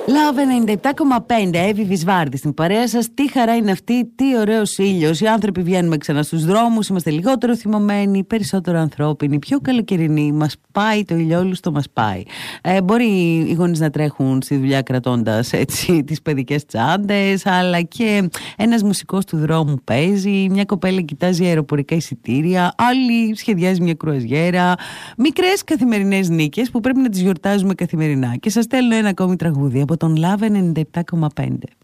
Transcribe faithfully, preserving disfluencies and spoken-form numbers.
Love ενενήντα επτά κόμμα πέντε, Εύη Βυσβάρδη στην παρέα σας. Τι χαρά είναι αυτή, τι ωραίος ήλιος. Οι άνθρωποι βγαίνουμε ξανά στους δρόμους, είμαστε λιγότερο θυμωμένοι, περισσότερο ανθρώπινοι, πιο καλοκαιρινοί. Μας πάει το ηλιόλουστο, μας πάει. Ε, μπορεί οι γονείς να τρέχουν στη δουλειά κρατώντας έτσι τις παιδικές τσάντες, αλλά και ένας μουσικός του δρόμου παίζει, μια κοπέλα κοιτάζει αεροπορικά εισιτήρια, άλλη σχεδιάζει μια κρουαζιέρα. Μικρές καθημερινές νίκες που πρέπει να τις γιορτάζουμε καθημερινά. Και σας στέλνω ένα ακόμη τραγούδι από τον Love ενενήντα επτά κόμμα πέντε.